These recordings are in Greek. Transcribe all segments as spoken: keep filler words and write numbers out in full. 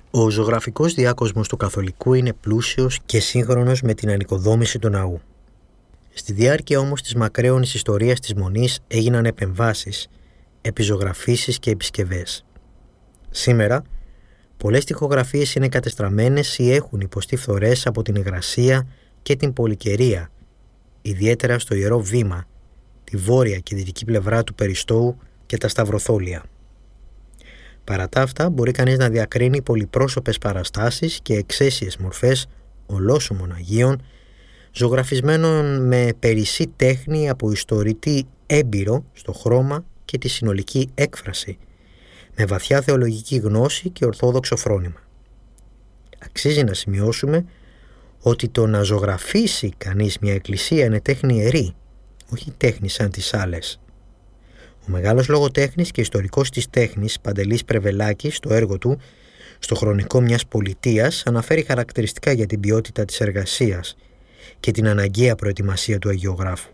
Ο ζωγραφικός διάκοσμος του Καθολικού είναι πλούσιος και σύγχρονος με την ανοικοδόμηση του ναού. Στη διάρκεια όμως της μακραίωνης ιστορίας της Μονής έγιναν επεμβάσεις, επιζωγραφήσεις και επισκευές. Σήμερα, πολλές τοιχογραφίες είναι κατεστραμμένες ή έχουν υποστεί φθορές από την υγρασία και την πολυκαιρία, ιδιαίτερα στο Ιερό Βήμα, τη βόρεια και δυτική πλευρά του Περιστώου και τα Σταυροθόλια. Παρά τα αυτά, μπορεί κανείς να διακρίνει πολυπρόσωπες παραστάσεις και εξαίσιες μορφές ολόσωμων Αγίων, ζωγραφισμένων με περισσή τέχνη από ιστορητή έμπειρο στο χρώμα και τη συνολική έκφραση, με βαθιά θεολογική γνώση και ορθόδοξο φρόνημα. Αξίζει να σημειώσουμε ότι το να ζωγραφίσει κανείς μια εκκλησία είναι τέχνη ιερή, όχι τέχνη σαν τις άλλες. Ο μεγάλος λογοτέχνης και ιστορικός της τέχνης Παντελής Πρεβελάκης στο έργο του «Στο χρονικό μιας πολιτείας» αναφέρει χαρακτηριστικά για την ποιότητα της εργασίας και την αναγκαία προετοιμασία του αγιογράφου.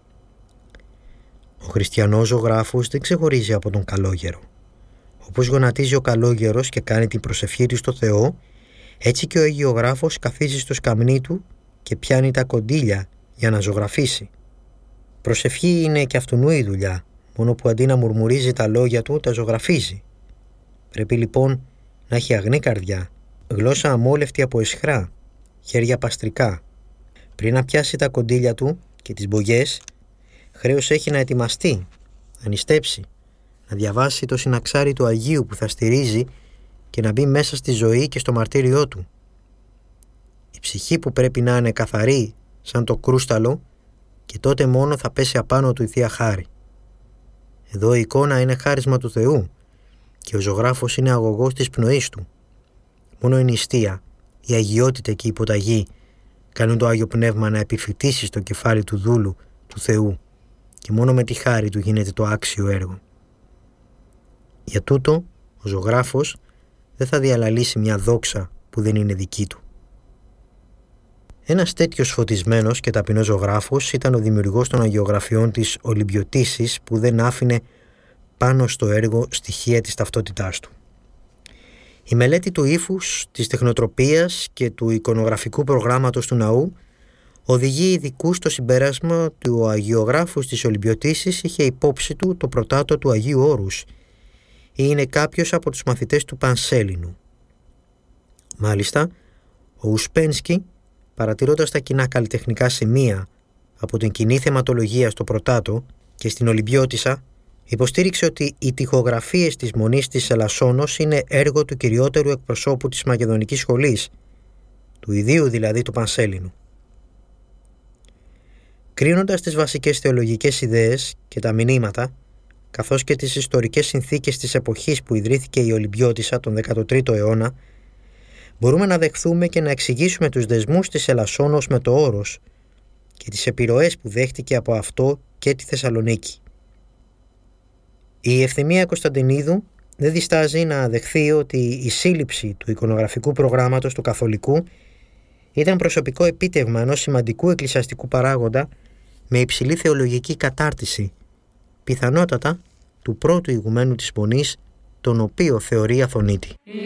Ο χριστιανός ζωγράφος δεν ξεχωρίζει από τον καλόγερο. Όπως γονατίζει ο καλόγερος και κάνει την προσευχή του στο Θεό, έτσι και ο αγιογράφος καθίζει στο σκαμνί του και πιάνει τα κοντήλια για να ζωγραφίσει. Προσευχή είναι και αυτουνού η δουλειά, μόνο που αντί να μουρμουρίζει τα λόγια του, τα ζωγραφίζει. Πρέπει λοιπόν να έχει αγνή καρδιά, γλώσσα αμόλευτη από αισχρά, χέρια παστρικά. Πριν να πιάσει τα κοντήλια του και τις μπογιές, χρέος έχει να ετοιμαστεί, να νηστέψει, να διαβάσει το συναξάρι του Αγίου που θα στηρίζει και να μπει μέσα στη ζωή και στο μαρτύριό του. Η ψυχή που πρέπει να είναι καθαρή σαν το κρούσταλο και τότε μόνο θα πέσει απάνω του η Θεία Χάρη. Εδώ η εικόνα είναι χάρισμα του Θεού και ο ζωγράφος είναι αγωγός της πνοής του. Μόνο η νηστεία, η αγιότητα και η υποταγή κάνουν το Άγιο Πνεύμα να επιφυτίσει στο κεφάλι του δούλου του Θεού και μόνο με τη χάρη του γίνεται το άξιο έργο. Για τούτο, ο ζωγράφος δεν θα διαλαλήσει μια δόξα που δεν είναι δική του. Ένας τέτοιος φωτισμένος και ταπεινός ζωγράφος ήταν ο δημιουργός των αγιογραφιών της Ολυμπιωτίσης, που δεν άφηνε πάνω στο έργο στοιχεία της ταυτότητάς του. Η μελέτη του ύφους, της τεχνοτροπίας και του εικονογραφικού προγράμματος του ναού οδηγεί ειδικούς στο συμπέρασμα ότι ο αγιογράφος της Ολυμπιωτίσης είχε υπόψη του το πρωτάτο του Αγίου Όρους ή είναι κάποιος από τους μαθητές του Πανσέλινου. Μάλιστα, ο Ουσπένσκι, παρατηρώντας τα κοινά καλλιτεχνικά σημεία από την κοινή θεματολογία στο πρωτάτο και στην Ολυμπιώτισσα, υποστήριξε ότι οι τοιχογραφίες της Μονής της Ελασσόνος είναι έργο του κυριότερου εκπροσώπου της Μακεδονικής Σχολής, του ιδίου δηλαδή του Πανσέλινου. Κρίνοντας τις βασικές θεολογικές ιδέες και τα μηνύματα, καθώς και τις ιστορικές συνθήκες της εποχής που ιδρύθηκε η Ολυμπιώτισσα τον δέκατο τρίτο αιώνα, μπορούμε να δεχθούμε και να εξηγήσουμε τους δεσμούς της Ελασσόνος με το Όρος και τις επιρροές που δέχτηκε από αυτό και τη Θεσσαλονίκη. Η Ευθυμία Κωνσταντινίδου δεν διστάζει να δεχθεί ότι η σύλληψη του εικονογραφικού προγράμματος του Καθολικού ήταν προσωπικό επίτευγμα ενός σημαντικού εκκλησιαστικού παράγοντα με υψηλή θεολογική κατάρτιση, πιθανότατα του πρώτου ηγουμένου της Μονής, τον οποίο θεωρεί αθωνίτη.